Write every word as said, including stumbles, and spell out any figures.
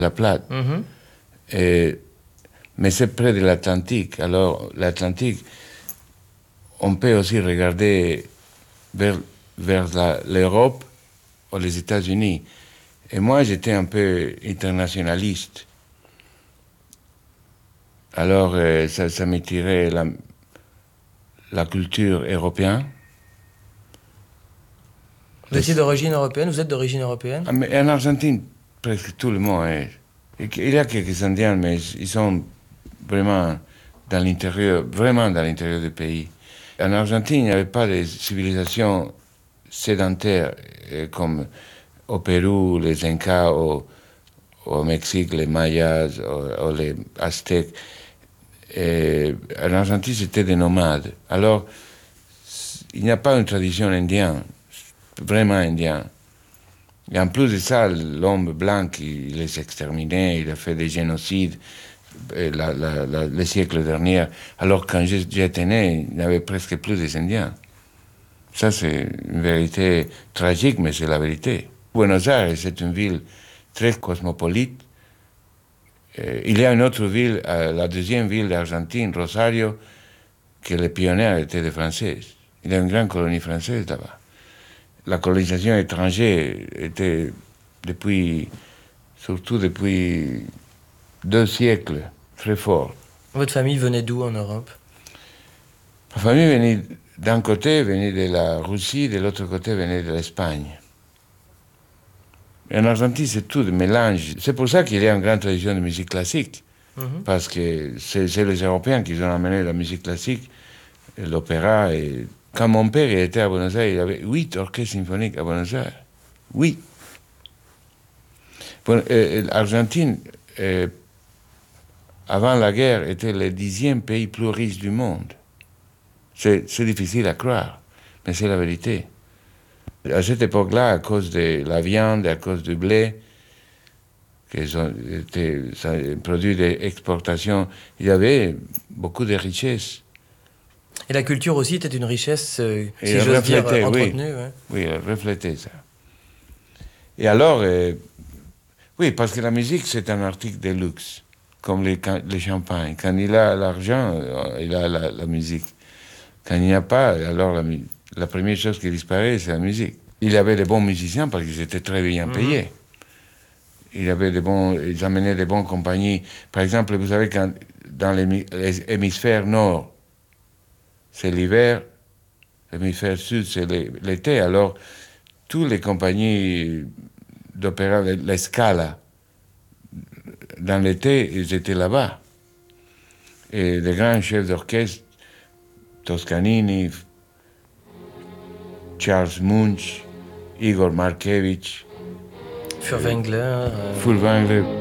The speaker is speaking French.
La Plate. Mm-hmm. Et, mais c'est près de l'Atlantique. Alors, l'Atlantique, on peut aussi regarder vers, vers la, l'Europe ou les États-Unis. Et moi, j'étais un peu internationaliste. Alors, euh, ça, ça m'attirait la, la culture européenne. Vous étiez d'origine européenne, vous êtes d'origine européenne? Ah, mais en Argentine, presque tout le monde est. Il y a quelques Indiens, mais ils sont vraiment dans l'intérieur, vraiment dans l'intérieur du pays. En Argentine, il n'y avait pas de civilisation sédentaire comme au Pérou, les Incas, au, au Mexique, les Mayas, ou, ou les Aztèques. Et en Argentine, c'était des nomades. Alors, il n'y a pas une tradition indienne, vraiment indienne. Et en plus de ça, l'homme blanc, il les exterminait, il a fait des génocides la, la, la, le siècle dernier. Alors quand j'étais né, il n'y avait presque plus des Indiens. Ça, c'est une vérité tragique, mais c'est la vérité. Buenos Aires, c'est une ville très cosmopolite. Il y a une autre ville, la deuxième ville d'Argentine, Rosario, que les pionniers étaient des Français. Il y a une grande colonie française là-bas. La colonisation étrangère était depuis, surtout depuis deux siècles, très fort. Votre famille venait d'où en Europe? Ma famille venait d'un côté, venait de la Russie, de l'autre côté, venait de l'Espagne. En Argentine, c'est tout de mélange. C'est pour ça qu'il y a une grande tradition de musique classique, mm-hmm. parce que c'est, c'est les Européens qui ont amené la musique classique, et l'opéra. Et... Quand mon père il était à Buenos Aires, il y avait huit orchestres symphoniques à Buenos Aires. Huit. Bon, euh, L'Argentine, euh, avant la guerre, était le dixième pays plus riche du monde. C'est, c'est difficile à croire, mais c'est la vérité. À cette époque-là, à cause de la viande, à cause du blé, qui étaient un produit d'exportation, il y avait beaucoup de richesses. Et la culture aussi était une richesse, euh, si j'ose dire, entretenue. Oui, ouais. Oui, elle reflétait ça. Et alors, euh, oui, parce que la musique, c'est un article de luxe, comme les, les champagnes. Quand il a l'argent, il a la, la musique. Quand il n'y a pas, alors la, la première chose qui disparaît, c'est la musique. Il y avait des bons musiciens parce qu'ils étaient très bien payés. Mm-hmm. Il y avait des bons, ils amenaient des bonnes compagnies. Par exemple, vous savez, quand, dans l'hémisphère nord, c'est l'hiver, l'hémisphère sud, c'est l'été. Alors, toutes les compagnies d'opéra, la Scala, dans l'été, ils étaient là-bas. Et les grands chefs d'orchestre, Toscanini, Charles Munch, Igor Markevich, Furtwängler, euh... Furtwängler,